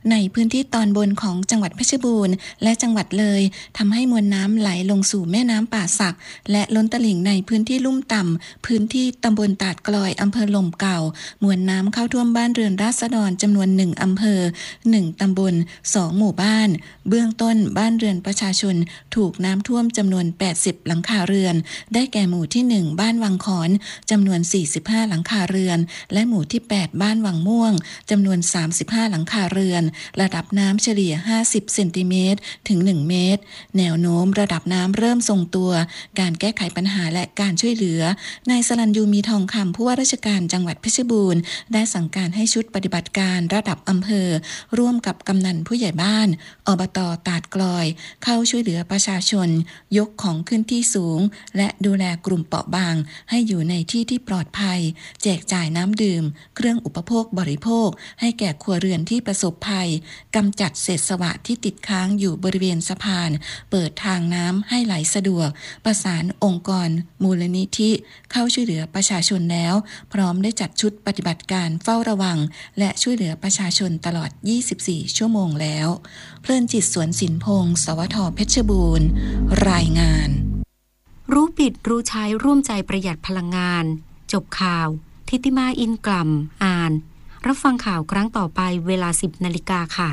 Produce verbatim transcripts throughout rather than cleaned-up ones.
ในพื้นที่ตอนบนของจังหวัดเพชรบูรณ์และจังหวัดเลยทำให้มวลน้ำไหลลงสู่แม่น้ำป่าสักและล้นตลิ่งในพื้นที่ลุ่มต่ำพื้นที่ตำบลตาดกลอยอำเภอหล่มเก่ามวลน้ำเข้าท่วมบ้านเรือนราษฎรจำนวนหนึ่งอำเภอหนึ่งตำบลสองหมู่บ้านเบื้องต้นบ้านเรือนประชาชนถูกน้ำท่วมจำนวนแปดสิบหลังคาเรือนได้แก่หมู่ที่หนึ่งบ้านวังขอนจำนวนสี่สิบห้าหลังคาเรือนและหมู่ที่แปดบ้านวังม่วงจำนวนสามสิบห้าหลังคาเรือนระดับน้ำเฉลี่ยห้าสิบเซนติเมตรถึงหนึ่งเมตรแนวโน้มระดับน้ำเริ่มทรงตัวการแก้ไขปัญหาและการช่วยเหลือนายสรัญยูมีทองคำผู้ว่าราชการจังหวัดเพชรบูรณ์ได้สั่งการให้ชุดปฏิบัติการระดับอำเภอร่วมกับกำนันผู้ใหญ่บ้านอบต.ตาดกลอยเข้าช่วยเหลือประชาชนยกของขึ้นที่สูงและดูแลกลุ่มเปราะบางให้อยู่ในที่ที่ปลอดภัยแจกจ่ายน้ำดื่มเครื่องอุปโภคบริโภคให้แก่ครัวเรือนที่ประสบภัยกำจัดเศษสวะที่ติดค้างอยู่บริเวณสะพานเปิดทางน้ำให้ไหลสะดวกประสานองค์กรมูลนิธิเข้าช่วยเหลือประชาชนแล้วพร้อมได้จัดชุดปฏิบัติการเฝ้าระวังและช่วยเหลือประชาชนตลอดยี่สิบสี่ชั่วโมงแล้วเพลินจิตสวนสินพงศ์สวท.เพชรบูรณ์รายงานรู้ปิดรู้ใช้ร่วมใจประหยัดพลังงานจบข่าวทิติมาอินกล่ำอ่านรับฟังข่าวครั้งต่อไปเวลา สิบนาฬิกาค่ะ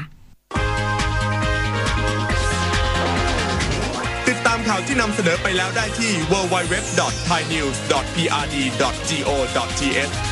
ติดตามข่าวที่นำเสนอไปแล้วได้ที่ ดับเบิลยู ดับเบิลยู ดับเบิลยู ดอท ไทยนิวส์ ดอท พี อาร์ ดี ดอท จี โอ ดอท ที เอช